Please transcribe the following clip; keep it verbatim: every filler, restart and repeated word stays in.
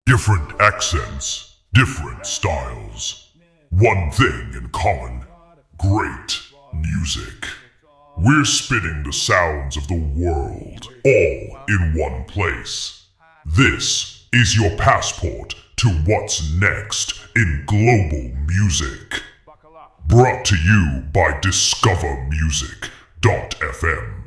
Different accents, different styles. One thing in common, great music. We're spinning the sounds of the world, all in one place. This is your passport to what's next in global music. Brought to you by discover music dot f m.